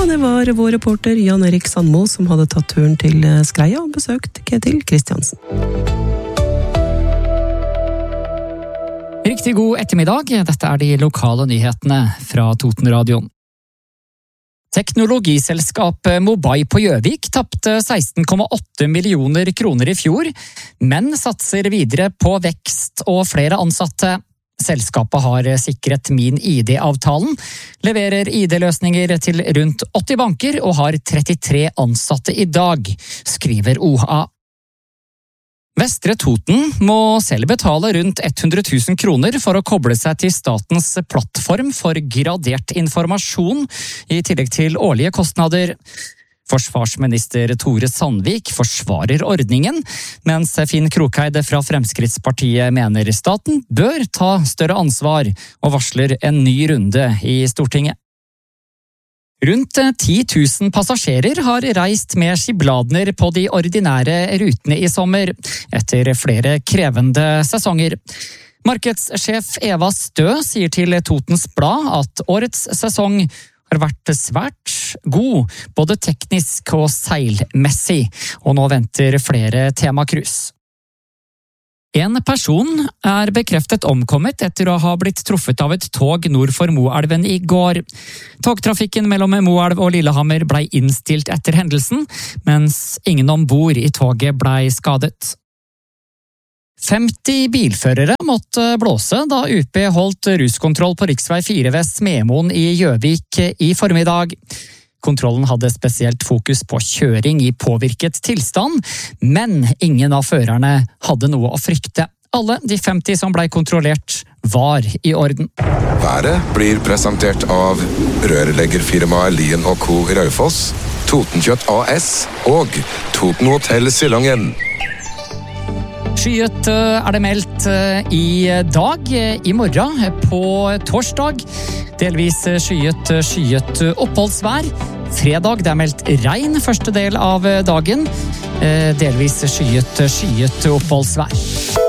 det var vår reporter Jan Erik Sandmo som hadde tatt turen til Skreia og besøkt Ketil Kristiansen. Riktig god ettermiddag, dette er de lokale nyhetene fra Totenradioen. Teknologiselskapet Mobai på Gjøvik tappte 16,8 millioner kroner i fjor, men satser videre på vekst og flere ansatte. Selskapet har sikret Min ID-avtalen, leverer ID-løsninger til rundt 80 banker og har 33 ansatte i dag, skriver OHA. Vestre Toten må selv betale rundt 100 000 kroner for å koble seg til statens plattform for gradert informasjon, i tillegg til årlige kostnader. Forsvarsminister Tore Sandvik forsvarer ordningen, mens Finn Krokheid fra Fremskrittspartiet mener staten bør ta større ansvar og varsler en ny runde i Stortinget. Rundt 10 000 passasjerer har reist med skibladner på de ordinære rutene i sommer, etter flere krevende sesonger. Markedssjef Eva Stø sier til Totens Blad at årets sesong har vært svært god, både teknisk og seilmessig, og nå venter flere temakrus. En person er bekreftet omkommet etter å ha blitt truffet av et tog nord for Moelven i går. Togtrafikken mellom Moelv og Lillehammer ble innstilt etter hendelsen, mens ingen ombord i toget ble skadet. 50 bilførere måtte blåse da UP holdt ruskontroll på riksvei 4 ved Smemoen i Gjøvik i formiddag. Kontrollen hadde spesielt fokus på kjøring i påvirket tilstand, men ingen av førerne hadde noe å frykte. Alle de 50 som ble kontrollert var i orden. Været blir presentert av rørleggerfirmaet Lien & Co. i Raufoss, Totenkjøtt AS og Toten Hotel Silangen. Skyet er det meldt i dag, i morgen på torsdag. Delvis skyet oppholdsvær. Fredag det er meldt regn første del av dagen. Delvis skyet oppholdsvær.